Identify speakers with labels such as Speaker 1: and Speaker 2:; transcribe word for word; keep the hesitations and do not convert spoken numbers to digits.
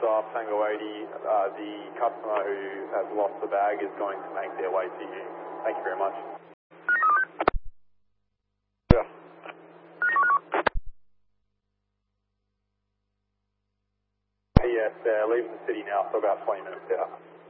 Speaker 1: staff, Tango eighty. Uh, the customer who has lost the bag is going to make their way to you. Thank you very much.
Speaker 2: Yeah.
Speaker 1: Yes, they're leaving the city now for about twenty minutes out.